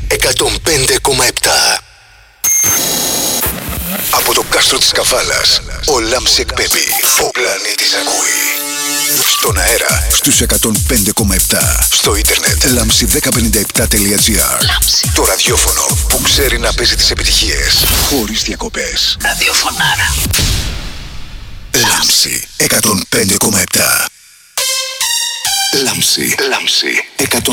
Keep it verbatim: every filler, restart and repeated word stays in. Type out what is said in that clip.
εκατόν πέντε κόμμα επτά. Από το κάστρο της Καβάλας, ο Λάμψη εκπέμπει. Ο πλανήτης ακούει. Στον αέρα, στους εκατόν πέντε κόμμα επτά. Στο ίντερνετ, λάμψη δέκα πενήντα επτά τελεία τζι άρ. Το ραδιόφωνο που ξέρει να παίζει τις επιτυχίες χωρίς διακοπές. Ραδιοφωνάρα. Λάμψη εκατόν πέντε κόμμα επτά. Λάμψη, Λάμψη εκατόν